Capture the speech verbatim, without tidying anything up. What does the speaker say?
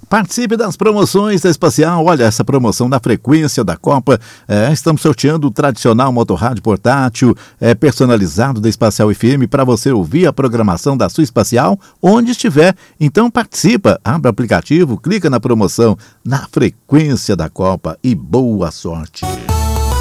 Participe das promoções da Espacial. Olha, essa promoção da frequência da Copa. É, estamos sorteando o tradicional motorrádio portátil é, personalizado da Espacial F M para você ouvir a programação da sua Espacial onde estiver. Então participa, abre o aplicativo, clica na promoção na frequência da Copa e boa sorte.